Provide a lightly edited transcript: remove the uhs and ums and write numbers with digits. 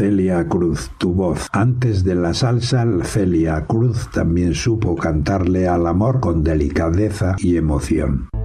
Celia Cruz, tu voz. Antes de la salsa, Celia Cruz también supo cantarle al amor con delicadeza y emoción.